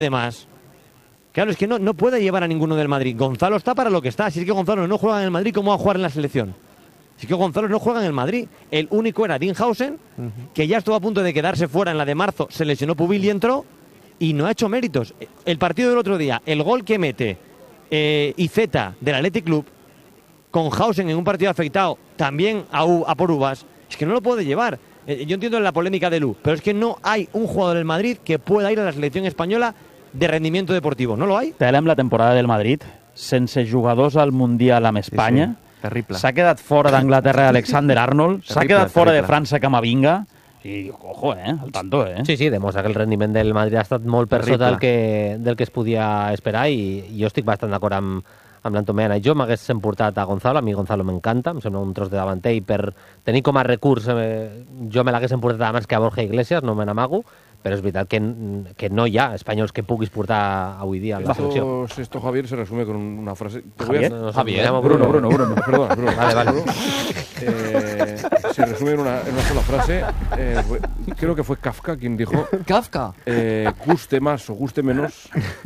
Además, claro, es que no puede llevar a ninguno del Madrid. Gonzalo está para lo que está. Si es que Gonzalo no juega en el Madrid, ¿cómo va a jugar en la selección? Si es que Gonzalo no juega en el Madrid. El único era Dinhausen, que ya estuvo a punto de quedarse fuera en la de marzo, se lesionó Pubil y entró, y no ha hecho méritos. El partido del otro día, el gol que mete Iceta del Athletic Club, con Hausen en un partido afectado, también a por uvas, es que no lo puede llevar. Yo entiendo la polémica de Lu, pero es que no hay un jugador del Madrid que pueda ir a la selección española de rendimiento deportivo. No lo hay. Telem la temporada del Madrid, sense jugadors al Mundial amb Espanya. Sí. Terrible. S'ha quedat fora d'Anglaterra Alexander Arnold, s'ha quedat fora de França Camavinga, i, ojo, al tanto, Sí, demostra que el rendiment del Madrid ha estat molt per sota del que es podia esperar, i jo estic bastant d'acord amb l'Antomena. Jo m'hagués emportat a Gonzalo, a mi Gonzalo m'encanta, em sembla un tros de davanter, i per tenir com a recurs jo me l'hagués emportat abans que a Borja Iglesias, no me n'amago, però és veritat que no hi ha espanyols que puguis portar avui dia a la selecció. Esto, Javier, se resume con una frase. Javier. Bruno. Perdona, Bruno. Vale. Se resume en una sola frase. Creo que fue Kafka quien dijo... ¿Kafka? Guste más o guste menos...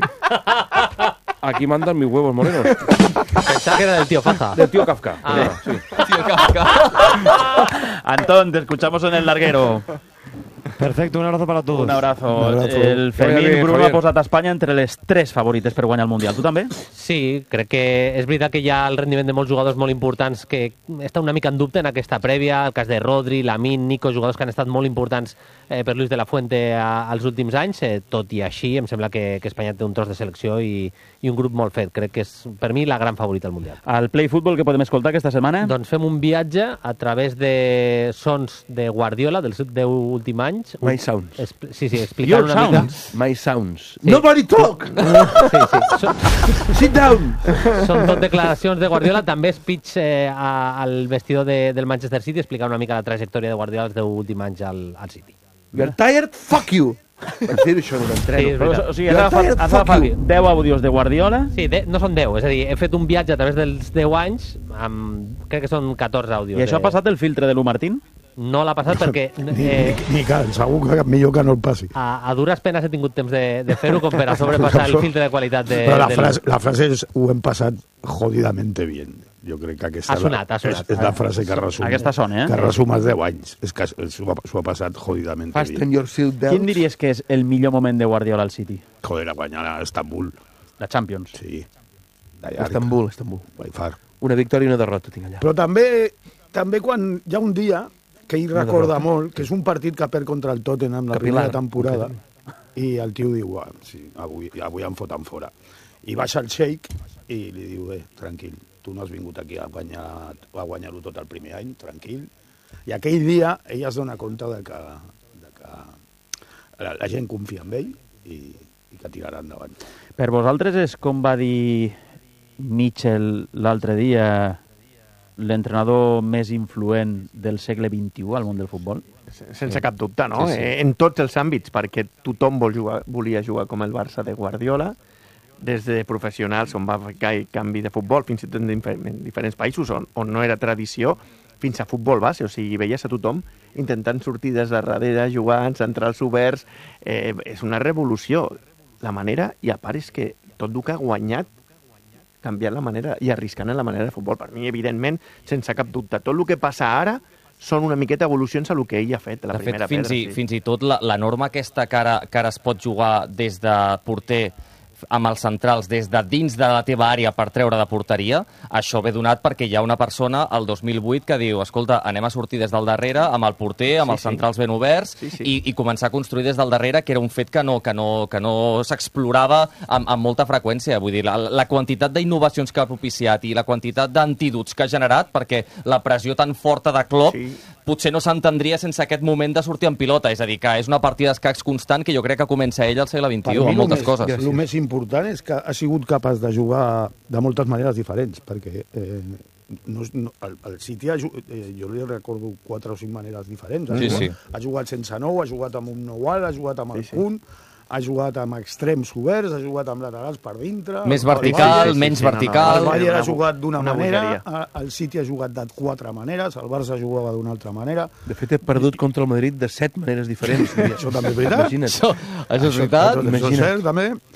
Aquí mandan mis huevos morenos. Pensaba que era del tío Faja. Del tío Kafka. Sí. Tío Kafka. Antón, te escuchamos en el larguero. Perfecto, un abrazo para todos. Un abrazo. El Fermín Bruno ha posat a Espanya entre les 3 favorites per guanyar el Mundial. Tu també? Sí, crec que és veritat que hi ha el rendiment de molts jugadors molt importants que està una mica en dubte en aquesta prèvia, el cas de Rodri, Lamine, Nico, jugadors que han estat molt importants per Luis de la Fuente als últims anys. Tot i així, em sembla que Espanya té un tros de selecció i un grup molt fet. Crec que és, per mi, la gran favorita al Mundial. Al Play Football, que podem escoltar aquesta setmana? Doncs fem un viatge a través de sons de Guardiola dels 10 últims anys. My Sounds. Sí, explicant una mica. My Sounds. Sí. Nobody talk! Sí. Sit down! Són tot declaracions de Guardiola. També speech al vestidor del Manchester City, explicant una mica la trajectòria de Guardiola els 10 últims anys al City. You're tired? Fuck you! Vaig dir això en un entreno. Sí, o sigui, has agafat 10 àudios de Guardiola? Sí, no són 10, és a dir, he fet un viatge a través dels 10 anys, crec que són 14 àudios. I això ha passat el filtre de l'U Martín? No l'ha passat perquè... Ni cal, segur que millor que no el passi. A dures penes he tingut temps de fer-ho com per a sobrepassar el filtre de qualitat de... Però la frase és ho hem passat jodidamente bien. Jo crec que aquesta ha sonat. És la frase que resum. Aquesta sona, que resum els 10 anys. És que s'ho ha passat jodidamente bien. Fasten your seat belts. Quin diries que és el millor moment de Guardiola al City? Joder, a guanyar a Estambul. La Champions. Sí. Estambul. By far. Una victòria i una derrota tinc allà. Però també quan hi ha un dia que ell recorda molt, que és un partit que perd contra el Tottenham la primera temporada, i el tio diu, sí, avui em foten fora. I baixa el Sheik i li diu, tranquil, tu no has vingut aquí a guanyar-ho tot el primer any, tranquil. I aquell dia ell es dona compte de que la gent confia en ell i que tirarà endavant. Per vosaltres és com va dir Mitchell l'altre dia, l'entrenador més influent del segle XXI al món del futbol? Sense cap dubte, no? Sí. En tots els àmbits, perquè tothom volia jugar com el Barça de Guardiola, des de professionals on va fer canvi de futbol, fins i tot en diferents països on no era tradició, fins a futbol base, o sigui, veies a tothom intentant sortir des de darrere, jugant, centrals oberts, és una revolució, la manera, i a part és que tot el que ha guanyat canviant la manera i arriscant en la manera de futbol. Per mi, evidentment, sense cap dubte. Tot el que passa ara són una miqueta evolucions a el que ell ha fet, la primera pedra. Fins i tot la norma aquesta que ara es pot jugar des de porter amb els centrals des de dins de la teva àrea per treure de porteria, això ve donat perquè hi ha una persona el 2008 que diu, escolta, anem a sortir des del darrere amb el porter, amb els centrals ben oberts i començar a construir des del darrere, que era un fet que no s'explorava amb molta freqüència. Vull dir, la quantitat d'innovacions que ha propiciat i la quantitat d'antídots que ha generat, perquè la pressió tan forta de Klopp potser no s'entendria sense aquest moment de sortir en pilota. És a dir, que és una partida d'escacs constant que jo crec que comença ell al segle XXI, amb moltes coses. El més important és que ha sigut capaç de jugar de moltes maneres diferents, perquè el City, jo li recordo 4 o 5 maneres diferents. Ha jugat sense nou, ha jugat amb un nou alt, ha jugat amb el punt, ha jugat amb extrems oberts, ha jugat amb laterals per dintre... Més vertical, menys vertical... El Bayern ha jugat d'una manera, el City ha jugat de 4 maneres, el Barça jugava d'una altra manera... De fet, he perdut contra el Madrid de 7 maneres diferents. I això també és veritat. Imagina't. Això és veritat. Això és cert, també.